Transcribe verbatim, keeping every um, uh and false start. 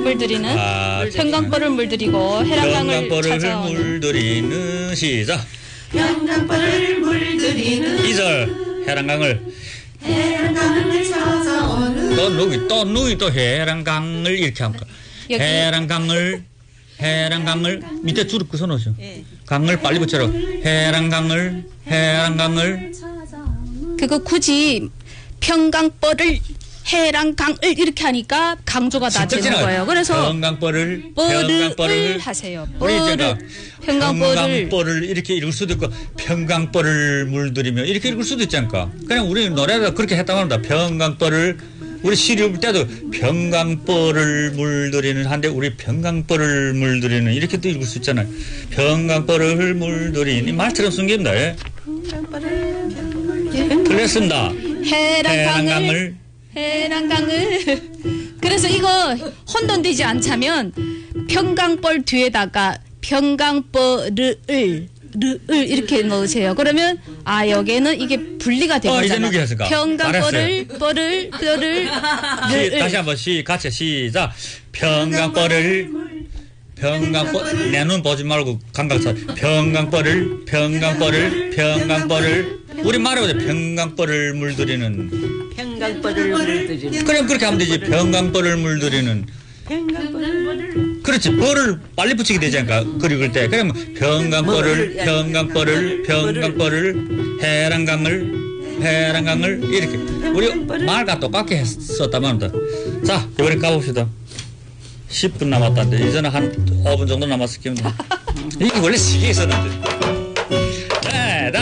물들이는 아, 평강벌을 물들이고 해랑강을 평강벌을 찾아오는 물들이는 시작. 평강벌을 물들이는 이절 해랑강을 해랑강을 찾아오는 또 누구 또 누구 또 해랑강을 이렇게 합니까? 여기. 해랑강을 해랑강을 밑에 줄을 끊어 놓으죠. 강을 빨리 붙여라. 해랑강을 해랑강을 그거 굳이 평강벌을 해랑강을 이렇게 하니까 강조가 다 되는 거예요. 그래서 평강벌을 뻘을 평강벌을 하세요. 우리 뻘을 제가 평강벌을 평강벌을 이렇게 읽을 수도 있고 평강벌을 물들이며 이렇게 읽을 수도 있지 않을까? 그냥 우리 노래가 그렇게 했다고 합니다. 평강벌을 우리 시리 볼 때도 평강벌을 물들이는 한데 우리 평강벌을 물들이는 이렇게도 읽을 수 있잖아요. 평강벌을 물들이는 말처럼 쓴 겁니다. 예. 그랬습니다. 해랑강을 해랑강을 해랑강을 그래서 이거 혼돈되지 않자면 평강벌 뒤에다가 평강벌을 를 이렇게 넣으세요. 그러면 아 여기에는 이게 분리가 어, 이제 되잖아요. 누구 했을까? 평강벌을 뻘을 뼈를 시, 를 다시 한번 시 같이 시작. 평강벌을 평강벌 내 눈 보지 말고 감각사 평강벌을 평강벌을 평강벌을 우리 말해보자. 평강벌을 물들이는 평강벌을 물들이는 그럼 그렇게 하면 되지. 평강벌을 물들이는 평강벌을 그렇지. 벌을 빨리 붙이게 되지 않을까? 글 읽을 때. 그러면 평강벌을 평강벌을 평강벌을 해랑강을 해랑강을 이렇게 우리 말과 똑같게 했었다만 자 이번에 가봅시다. 십 분 남았다는데 이제는 한 오 분 정도 남았을 겁니다. 이게 원래 시기에 있었는데